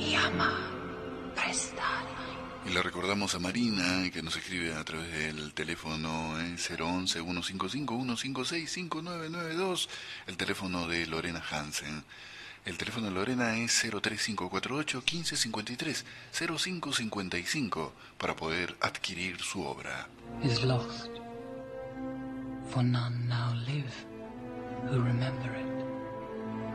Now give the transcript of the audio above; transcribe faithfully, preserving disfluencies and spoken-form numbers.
llama prestada. Y le recordamos a Marina, que nos escribe a través del teléfono eh, cero once, ciento cincuenta y cinco, ciento cincuenta y seis, cinco nueve nueve dos, el teléfono de Lorena Hansen. El teléfono de Lorena es cero tres cinco cuatro ocho, uno cinco cinco tres, cero cinco cinco cinco para poder adquirir su obra. Is lost, for none now live who remember it.